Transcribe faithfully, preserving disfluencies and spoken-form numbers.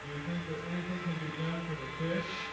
Do you think that anything can be done for the fish?